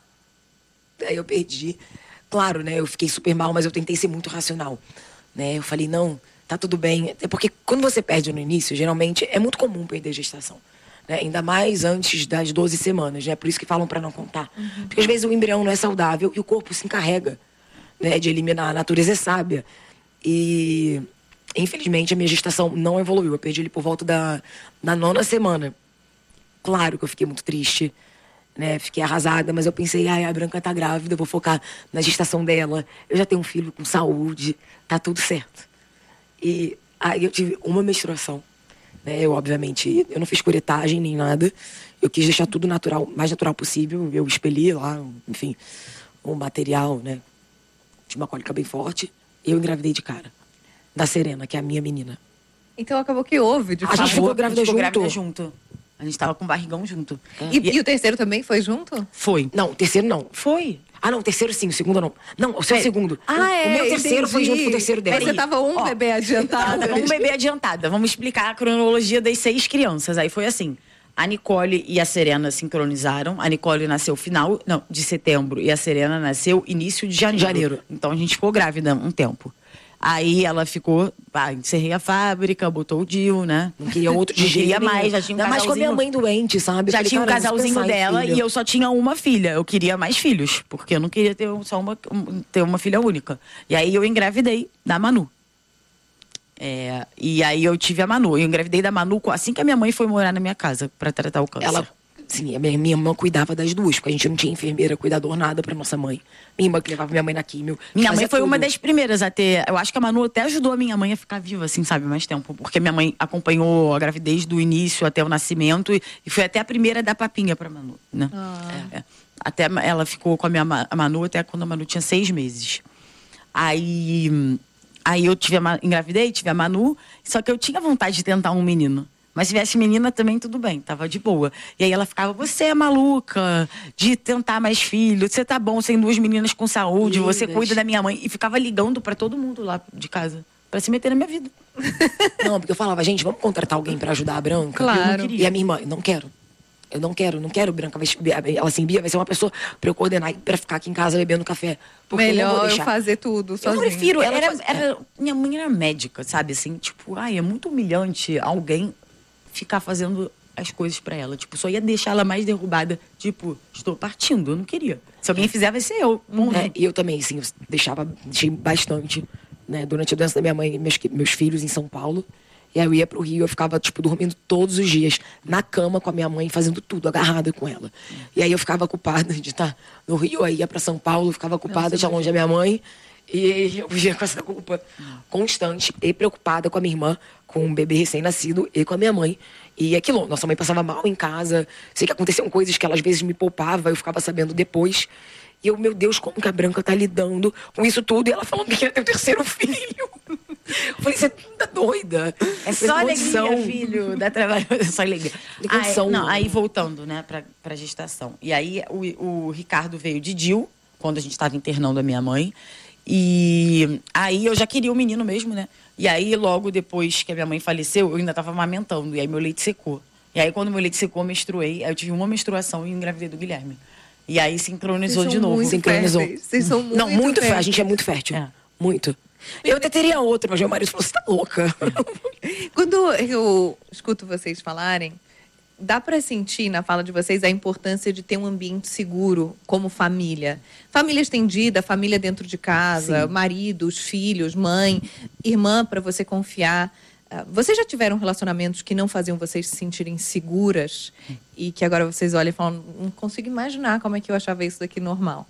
Aí eu perdi. Claro, né? Eu fiquei super mal, mas eu tentei ser muito racional. Né? Eu falei, não, tá tudo bem. É porque quando você perde no início, geralmente é muito comum perder gestação. Né? Ainda mais antes das doze semanas, né? Por isso que falam pra não contar. Uhum. Porque às vezes o embrião não é saudável e o corpo se encarrega, né, de eliminar. A natureza é sábia. E, infelizmente, a minha gestação não evoluiu. Eu perdi ele por volta da, da nona semana. Claro que eu fiquei muito triste, né? Fiquei arrasada, mas eu pensei, ai, a Branca tá grávida, eu vou focar na gestação dela. Eu já tenho um filho com saúde, tá tudo certo. E aí eu tive uma menstruação, né? Eu, obviamente, eu não fiz curetagem nem nada. Eu quis deixar tudo natural, mais natural possível. Eu expeli lá, enfim, o material, né? Tinha uma cólica bem forte. Eu engravidei de cara. Da Serena, que é a minha menina. Então acabou que houve, de A fato. gente ficou grávida A gente ficou junto. grávida junto. A gente tava com o barrigão junto. E, e o terceiro também foi junto? Foi. Não, o terceiro não. Foi. Ah, não, o terceiro sim, o segundo não. Não, o seu É. segundo. Ah, o, é, o meu terceiro entendi. foi junto com o terceiro dela. Mas você tava um Ó, bebê adiantado. Um bebê adiantada. Vamos explicar a cronologia das seis crianças. Aí foi assim. A Nicole e a Serena sincronizaram. A Nicole nasceu final não, de setembro e a Serena nasceu início de janeiro. Janeiro. Então a gente ficou grávida um tempo. Aí ela ficou, pá, encerrei a fábrica, botou o D I U, né? Não queria outro de Não jeito queria nenhum. mais, já tinha um Ainda mais com a minha casalzinho. mãe doente, sabe? Eu Já falei, tinha um cara, eu vou casalzinho pensar em dela filho. e eu só tinha uma filha. Eu queria mais filhos, porque eu não queria ter só uma, um- ter uma filha única. E aí eu engravidei da Manu. É, e aí eu tive a Manu. Eu engravidei da Manu assim que a minha mãe foi morar na minha casa pra tratar o câncer. Ela, sim, a minha, minha irmã cuidava das duas, porque a gente não tinha enfermeira, cuidador, nada pra nossa mãe. Minha irmã que levava minha mãe na químio. Minha mãe fazia foi uma tudo. das primeiras a ter. Eu acho que a Manu até ajudou a minha mãe a ficar viva, assim, sabe, mais tempo. Porque minha mãe acompanhou a gravidez do início até o nascimento e, e foi até a primeira a dar papinha pra Manu, né? É, é. Até ela ficou com a minha Ma- a Manu até quando a Manu tinha seis meses. Aí, aí eu tive a, Ma- engravidei, tive a Manu, só que eu tinha vontade de tentar um menino. Mas se tivesse menina também, tudo bem, tava de boa. E aí ela ficava, você é maluca de tentar mais filho, você tá bom, sem duas meninas com saúde, você Lindas. cuida da minha mãe. E ficava ligando pra todo mundo lá de casa, pra se meter na minha vida. Não, porque eu falava, gente, vamos contratar alguém pra ajudar a Branca? Claro. Eu não queria. E a minha irmã, eu não quero. Eu não quero, não quero Branca. Vai, ela assim, Bia vai ser uma pessoa pra eu coordenar e pra ficar aqui em casa bebendo café. Porque eu não vou Melhor eu deixar. fazer tudo Eu sozinha. prefiro, Ela era, faz- era- minha mãe era médica, sabe, assim, tipo, ai, é muito humilhante alguém ficar fazendo as coisas pra ela, tipo, só ia deixar ela mais derrubada, tipo, estou partindo, eu não queria. Se alguém fizer, vai ser eu. Bom, É, e eu também, assim, eu deixava, deixei bastante, né, durante a doença da minha mãe, meus, meus filhos em São Paulo. E aí eu ia pro Rio, eu ficava, tipo, dormindo todos os dias, na cama com a minha mãe, fazendo tudo, agarrada com ela. E aí eu ficava culpada de estar no Rio, aí ia pra São Paulo, ficava culpada de estar longe da minha mãe. E eu vivia com essa culpa constante e preocupada com a minha irmã, com um bebê recém-nascido e com a minha mãe. E aquilo, nossa mãe passava mal em casa, sei que aconteciam coisas que ela às vezes me poupava, eu ficava sabendo depois. E eu, meu Deus, como que a Branca tá lidando com isso tudo? E ela falando que ia ter o terceiro filho. Eu falei, você tá doida? É Sem só condição. alegria, filho. Dá trabalho, é só alegria. Tem condição. Aí, não, aí voltando, né, pra, pra gestação. E aí o, o Ricardo veio de D I U, quando a gente estava internando a minha mãe. E aí eu já queria o menino mesmo, né? E aí logo depois que a minha mãe faleceu, eu ainda estava amamentando. E aí meu leite secou. E aí quando meu leite secou, eu menstruei. Aí eu tive uma menstruação e engravidei do Guilherme. E aí sincronizou Vocês de são novo. muito Sincronizou. férteis. Vocês são muito Não, muito fértil. A férteis. gente é muito fértil. É. Muito. Eu até teria outro, mas meu marido falou, você tá louca. Quando eu escuto vocês falarem, dá para sentir na fala de vocês a importância de ter um ambiente seguro como família. Família estendida, família dentro de casa, Sim. marido, os filhos, mãe, irmã para você confiar. Vocês já tiveram relacionamentos que não faziam vocês se sentirem seguras e que agora vocês olham e falam, não consigo imaginar como é que eu achava isso daqui normal?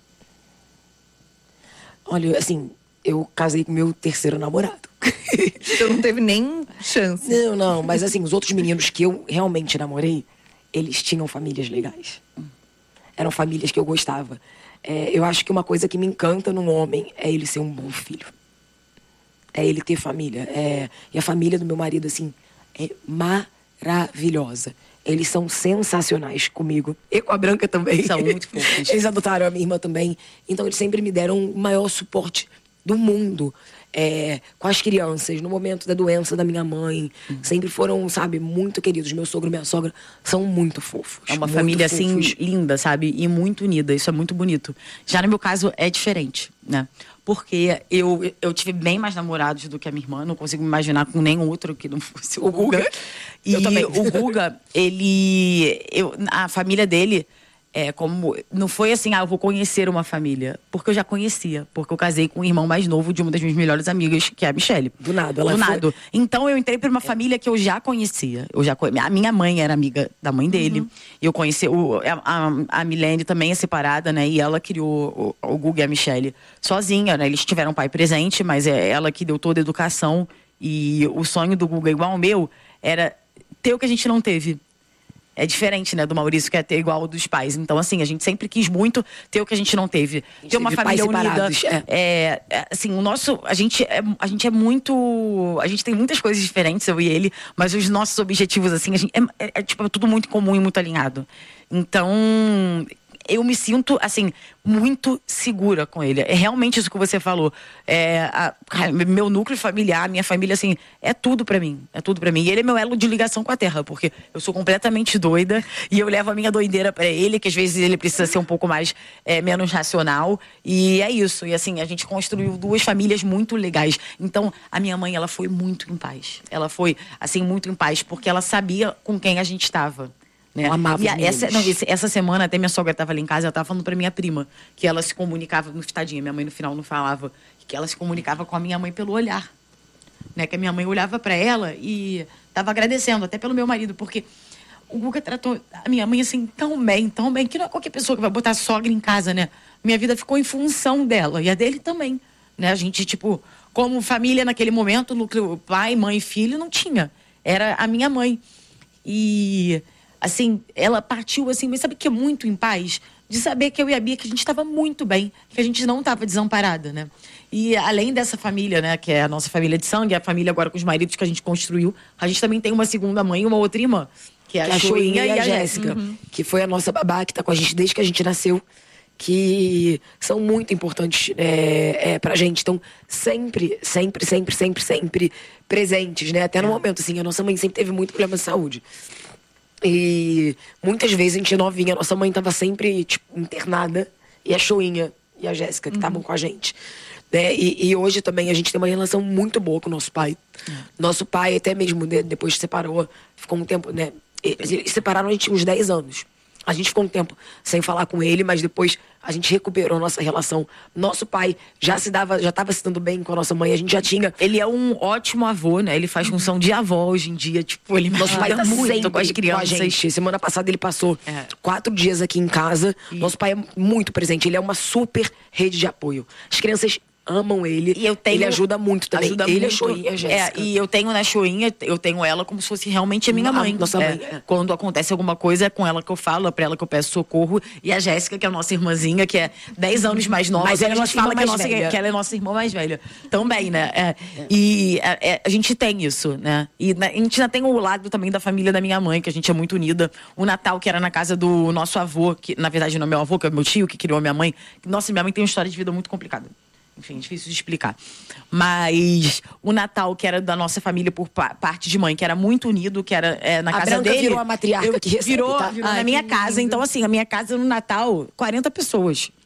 Olha, assim, eu casei com meu terceiro namorado. Então não teve nem chance. Não, não, mas assim, os outros meninos que eu realmente namorei, eles tinham famílias legais. Eram famílias que eu gostava. É, eu acho que uma coisa que me encanta num homem é ele ser um bom filho. É ele ter família. É, e a família do meu marido, assim, é maravilhosa. Eles são sensacionais comigo. E com a Branca também. São muito fofos. Eles adotaram a minha irmã também. Então eles sempre me deram o maior suporte do mundo. É, com as crianças, no momento da doença da minha mãe. Uhum. Sempre foram, sabe, muito queridos. Meu sogro e minha sogra são muito fofos. É uma família, fofos. assim, linda, sabe? E muito unida. Isso é muito bonito. Já no meu caso, é diferente, né? Porque eu, eu tive bem mais namorados do que a minha irmã. Não consigo me imaginar com nenhum outro que não fosse o, o Guga. Guga. E eu também. O Guga, ele... Eu, a família dele... É, como, não foi assim, ah, eu vou conhecer uma família. Porque eu já conhecia. Porque eu casei com o irmão mais novo de uma das minhas melhores amigas, que é a Michelle. Do nada, ela Do foi... nada. Então eu entrei para uma família que eu já conhecia. Eu já conhe... A minha mãe era amiga da mãe dele. Uhum. Eu conheci... O, a, a, a Milene também é separada, né? E ela criou o, o Guga e a Michelle sozinha, né? Eles tiveram pai presente, mas é ela que deu toda a educação. E o sonho do Guga, igual ao meu, era ter o que a gente não teve. É diferente, né, do Maurício, que é ter igual ao dos pais. Então, assim, a gente sempre quis muito ter o que a gente não teve. Ter uma família unida. É. É, é, assim, o nosso... A gente é, a gente é muito... A gente tem muitas coisas diferentes, eu e ele. Mas os nossos objetivos, assim, a gente, é, é, é, tipo, é tudo muito comum e muito alinhado. Então... Eu me sinto, assim, muito segura com ele. É realmente isso que você falou. É, a, a, meu núcleo familiar, minha família, assim, é tudo pra mim. É tudo pra mim. E ele é meu elo de ligação com a terra, porque eu sou completamente doida e eu levo a minha doideira pra ele, que às vezes ele precisa ser um pouco mais, é, menos racional. E é isso. E assim, a gente construiu duas famílias muito legais. Então, a minha mãe, ela foi muito em paz. Ela foi, assim, muito em paz, porque ela sabia com quem a gente estava. Né? Eu amava e a, essa, não, esse, essa semana até minha sogra estava ali em casa, ela estava falando para minha prima que ela se comunicava, no tadinha, minha mãe no final não falava, que ela se comunicava com a minha mãe pelo olhar, né? Que a minha mãe olhava para ela e estava agradecendo, até pelo meu marido, porque o Guga tratou a minha mãe assim tão bem, tão bem, que não é qualquer pessoa que vai botar a sogra em casa, né? Minha vida ficou em função dela e a dele também, né? A gente, tipo, como família naquele momento, núcleo pai, mãe e filho, não tinha, era a minha mãe. E assim, ela partiu assim, mas sabe que é muito em paz? De saber que eu e a Bia, que a gente estava muito bem, que a gente não estava desamparada, né? E além dessa família, né, que é a nossa família de sangue, a família agora com os maridos que a gente construiu, a gente também tem uma segunda mãe e uma outra irmã, que é a, a Choinha e a, a Jéssica, uhum. que foi a nossa babá, que está com a gente desde que a gente nasceu, que são muito importantes é, é, pra gente. Estão sempre, sempre, sempre, sempre, sempre presentes, né? Até no é. momento, assim, a nossa mãe sempre teve muito problema de saúde. E muitas vezes a gente novinha, nossa mãe tava sempre, tipo, internada, e a Choinha e a Jéssica que estavam uhum. com a gente. Né? E, e hoje também a gente tem uma relação muito boa com o nosso pai. Uhum. Nosso pai, até mesmo né, depois que separou, ficou um tempo, né? Eles separaram a gente uns dez anos. A gente ficou um tempo sem falar com ele, mas depois a gente recuperou a nossa relação. Nosso pai já se dava, já estava se dando bem com a nossa mãe, a gente já tinha... Ele é um ótimo avô, né? Ele faz função de avó hoje em dia, tipo, ele nosso pai tá muito com as crianças. Com a gente. Semana passada ele passou é. quatro dias aqui em casa. E... Nosso pai é muito presente, ele é uma super rede de apoio. As crianças amam ele, e eu tenho, ele ajuda muito também. Ajuda ele, muito, a Choinha e a Jéssica. É, e eu tenho na Choinha, eu tenho ela como se fosse realmente a minha mãe. Nossa mãe. É, quando acontece alguma coisa, é com ela que eu falo, é pra ela que eu peço socorro. E a Jéssica, que é a nossa irmãzinha, que é dez anos mais nova. Mas ela a gente fala que, é nossa, que ela é nossa irmã mais velha. Também, né? É, é. E é, a gente tem isso, né? E a gente ainda tem o lado também da família da minha mãe, que a gente é muito unida. O Natal, que era na casa do nosso avô, que na verdade não é meu avô, que é meu tio, que criou a minha mãe. Nossa, minha mãe tem uma história de vida muito complicada. Enfim, difícil de explicar. Mas o Natal, que era da nossa família por pa- parte de mãe, que era muito unido, que era é, na a casa Branca dele. virou a matriarca eu, que recebe, virou, tá? virou Ai, na minha casa. Então, assim, a minha casa no Natal, quarenta pessoas.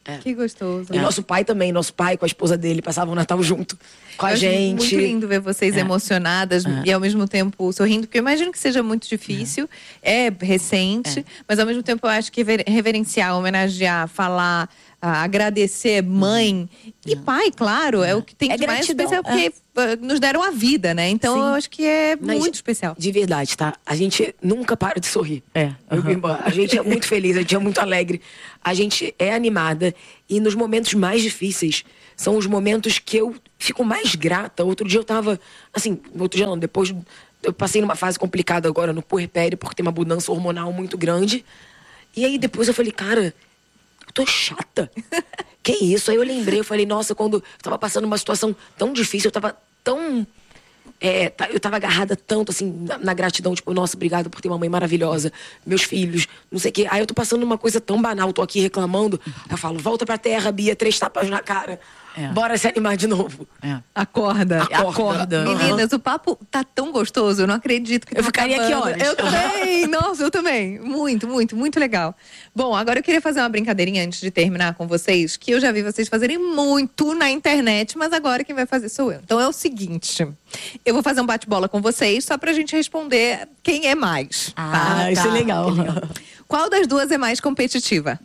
É. Que gostoso. E nosso pai também, nosso pai com a esposa dele passavam o Natal junto com a Eu gente. acho muito lindo ver vocês É. emocionadas É. e ao mesmo tempo sorrindo, porque eu imagino que seja muito difícil, é, recente, É. mas ao mesmo tempo eu acho que rever- reverenciar, homenagear, falar, ah, agradecer mãe e pai, claro, é o que tem É de mais gratidão, especial, porque ah, nos deram a vida, né? Então Sim. eu acho que é Mas, muito especial. De verdade, tá? A gente nunca para de sorrir. É. Eu e minha irmã. A gente é muito feliz, a gente é muito alegre. A gente é animada. E nos momentos mais difíceis, são os momentos que eu fico mais grata. Outro dia eu tava, assim, outro dia não, depois eu passei numa fase complicada agora no puerpério, porque tem uma mudança hormonal muito grande. E aí depois eu falei, cara, eu tô chata. Que isso? Aí eu lembrei, eu falei, nossa, quando eu tava passando uma situação tão difícil, eu tava tão... É, tá- eu tava agarrada tanto, assim, na, na gratidão, tipo, nossa, obrigada por ter uma mãe maravilhosa, meus filhos, não sei o quê. Aí eu tô passando uma coisa tão banal, tô aqui reclamando, aí eu falo, volta pra terra, Bia, três tapas na cara, É. bora se animar de novo. É. Acorda. Acorda. Acorda. Meninas, o papo tá tão gostoso, eu não acredito que Eu tá ficaria aqui acabando. horas. Eu também, nossa, eu também. Muito, muito, muito legal. Bom, agora eu queria fazer uma brincadeirinha antes de terminar com vocês, que eu já vi vocês fazerem muito na internet, mas agora quem vai fazer sou eu. Então é o seguinte, eu vou fazer um bate-bola com vocês, só pra gente responder quem é mais. Ah, tá? isso é legal. Qual das duas é mais competitiva?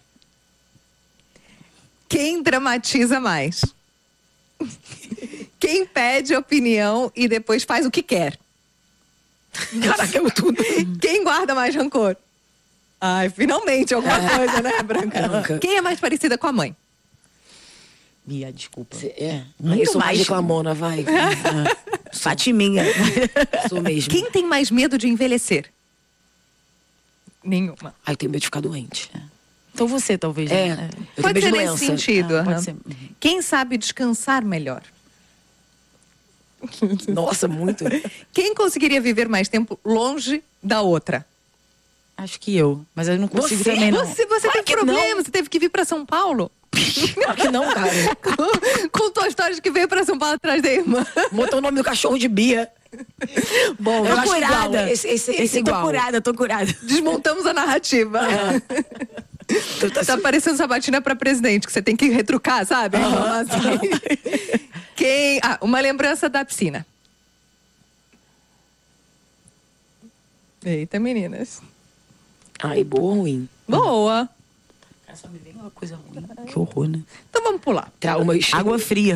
Quem dramatiza mais? Quem pede opinião e depois faz o que quer? Caraca, eu tudo. Quem guarda mais rancor? Ai, finalmente alguma coisa, né, Branca? Branca. Quem é mais parecida com a mãe? Bia, desculpa. É, Muito eu sou mais mais. reclamona, vai. Fatiminha. Sou mesmo. Quem tem mais medo de envelhecer? Nenhuma. Ai, eu tenho medo de ficar doente. Então você, talvez. É, né? eu Pode tenho ser medo de nesse doença. sentido. Ah, pode aham. ser. Quem sabe descansar melhor? Nossa, muito. Quem conseguiria viver mais tempo longe da outra? Acho que eu. Mas eu não consigo Você? também, não. Você, você Claro tem que problema, não. você teve que vir pra São Paulo? Claro que não, cara. Contou a história de que veio pra São Paulo atrás da irmã. Botou o nome do cachorro de Bia. Bom, Eu Tô acho curada. igual. Esse, esse, esse tô igual. curada, tô curada. desmontamos a narrativa. Tu tá- Tá parecendo sabatina pra presidente, que você tem que retrucar, sabe? Assim. Quem... Ah, uma lembrança da piscina. Eita, meninas. Ai, boa ou ruim? Boa. Só me vem uma coisa ruim. Que horror, né? Então vamos pular. Traumas. Água fria.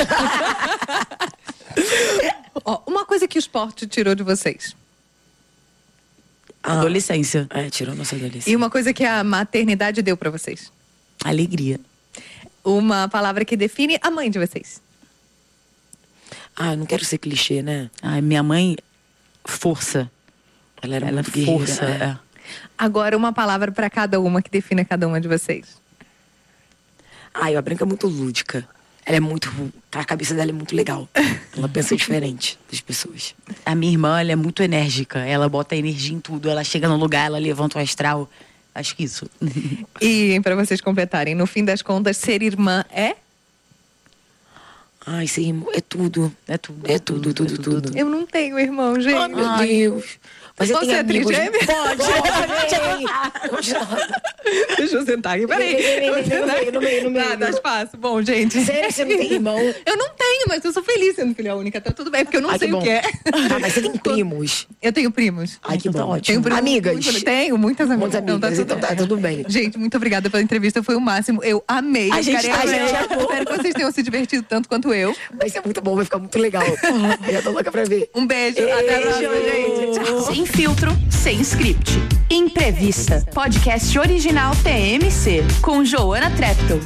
Ó, uma coisa que o esporte tirou de vocês. Ah, Adolescência. É, tirou nossa adolescência. E uma coisa que a maternidade deu pra vocês. Alegria. Uma palavra que define a mãe de vocês. Ah, eu não quero ser clichê, né? Ai, minha mãe, força. Ela era Ela é muito guerreira, força. né? É. Agora uma palavra pra cada uma que define cada uma de vocês. Ai, a Branca é muito lúdica. Ela é muito... A cabeça dela é muito legal. Ela pensa diferente das pessoas. A minha irmã, ela é muito enérgica. Ela bota energia em tudo. Ela chega no lugar, ela levanta o astral. Acho que isso. E pra vocês completarem, no fim das contas, ser irmã é? Ai, sim, é tudo. É tudo. É tudo, tudo, tudo. Eu não tenho irmão, gente. Ai, meu Deus. Mas eu Você tenho é amigos... trigêmea? Pode. Pode. Deixa eu sentar aqui, peraí. Vem, vem, vem, vem, no meio, no meio, no meio. Tá, dá espaço. Bom, gente. Sério, você não tem irmão? Eu não tenho, mas eu sou feliz sendo filha única. Tá tudo bem, porque eu não Ai, sei que o bom. que é. Ah, mas você tem primos. Eu tenho primos. Ai, que Então tá bom. ótimo. Tenho primos Amigas. muito- tenho, muitas amigas. Muitas amigas, Então então tá tudo bem. Gente, muito obrigada pela entrevista, foi o máximo. Eu amei. A gente Ficarei tá- amei. a gente amou. Espero que vocês tenham se divertido tanto quanto eu. Vai ser muito bom, vai ficar muito legal. Eu já tô louca pra ver. Um beijo. Até a próxima, gente. Tchau. Sem filtro, sem script. Imprevista. Podcast original T M C. Com Joana Treptow.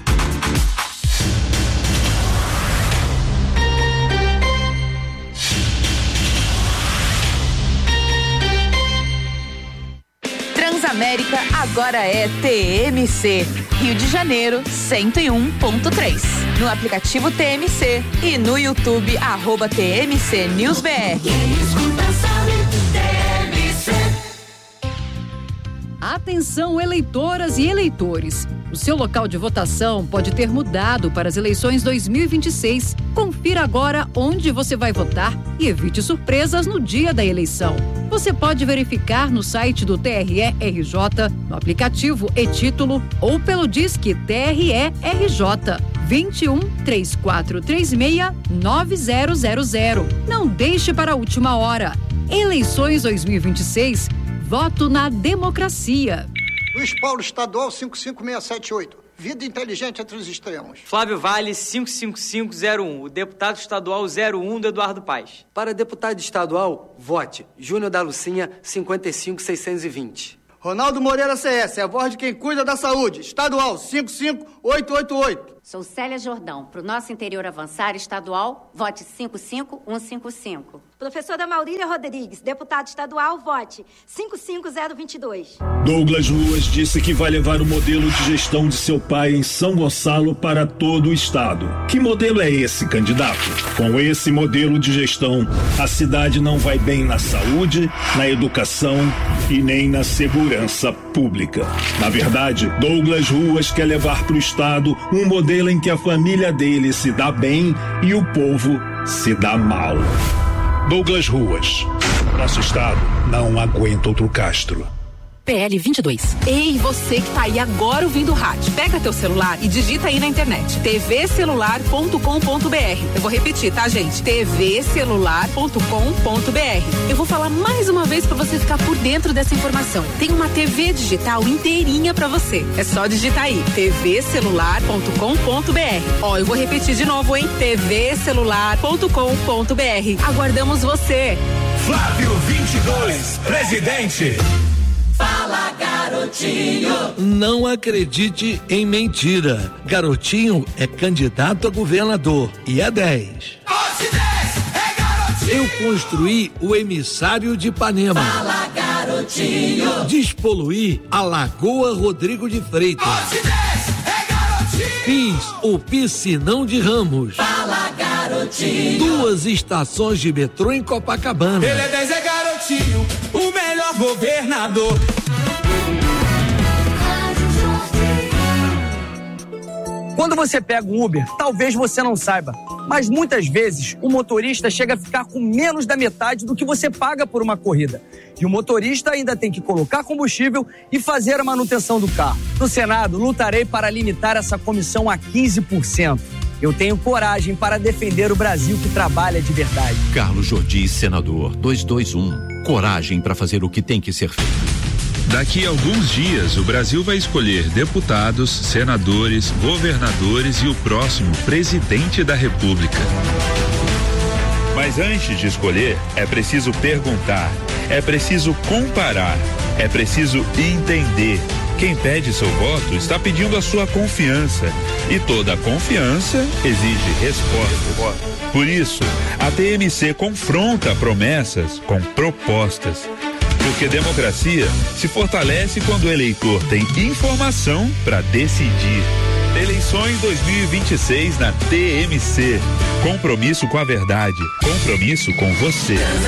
Transamérica agora é T M C. Rio de Janeiro, cento e um ponto três. No aplicativo T M C e no YouTube, arroba T M C News B R. A Atenção, eleitoras e eleitores. O seu local de votação pode ter mudado para as eleições dois mil e vinte e seis. Confira agora onde você vai votar e evite surpresas no dia da eleição. Você pode verificar no site do T R E R J, no aplicativo e-Título ou pelo Disque T R E R J vinte e um, três quatro três seis, nove zero zero zero. Não deixe para a última hora. Eleições dois mil e vinte e seis. Voto na democracia. Luiz Paulo Estadual cinco cinco seis sete oito. Vida inteligente entre os extremos. Flávio Vale cinco cinco cinco zero um. O deputado estadual zero um do Eduardo Paes. Para deputado estadual, vote Júnior da Lucinha cinquenta e cinco seiscentos e vinte. Ronaldo Moreira C S, é a voz de quem cuida da saúde. Estadual cinco cinco oito oito oito. Sou Célia Jordão. Para o nosso interior avançar estadual, vote cinco cinco um cinco cinco. Professora Maurília Rodrigues, deputado estadual, vote cinco cinco zero dois dois. Douglas Ruas disse que vai levar o modelo de gestão de seu pai em São Gonçalo para todo o estado. Que modelo é esse, candidato? Com esse modelo de gestão, a cidade não vai bem na saúde, na educação e nem na segurança pública. Na verdade, Douglas Ruas quer levar para o estado um modelo em que a família dele se dá bem e o povo se dá mal. Douglas Ruas. Nosso estado não aguenta outro Castro. P L vinte e dois. Ei, você que tá aí agora ouvindo o rádio, pega teu celular e digita aí na internet t v celular ponto com ponto b r. Eu vou repetir, tá, gente? t v celular ponto com ponto b r. Eu vou falar mais uma vez pra você ficar por dentro dessa informação. Tem uma T V digital inteirinha pra você. É só digitar aí t v celular ponto com ponto b r. Ó, eu vou repetir de novo, hein? t v celular ponto com ponto b r. Aguardamos você. Flávio vinte e dois, presidente. Fala, garotinho! Não acredite em mentira. Garotinho é candidato a governador e é dez. Vote dez, é garotinho! Eu construí o emissário de Ipanema. Fala, garotinho! Despoluí a Lagoa Rodrigo de Freitas. Vote dez, é garotinho! Fiz o Piscinão de Ramos. Fala, garotinho! Duas estações de metrô em Copacabana. Ele é dez, é garotinho, o melhor governador. Quando você pega um Uber, talvez você não saiba, mas muitas vezes o motorista chega a ficar com menos da metade do que você paga por uma corrida. E o motorista ainda tem que colocar combustível e fazer a manutenção do carro. No Senado, lutarei para limitar essa comissão a quinze por cento. Eu tenho coragem para defender o Brasil que trabalha de verdade. Carlos Jordi, senador, duzentos e vinte e um. Coragem para fazer o que tem que ser feito. Daqui a alguns dias, o Brasil vai escolher deputados, senadores, governadores e o próximo presidente da República. Mas antes de escolher, é preciso perguntar, é preciso comparar, é preciso entender. Quem pede seu voto está pedindo a sua confiança. E toda confiança exige resposta. Por isso, a T M C confronta promessas com propostas. Porque democracia se fortalece quando o eleitor tem informação para decidir. Eleições dois mil e vinte e seis na T M C. Compromisso com a verdade. Compromisso com você.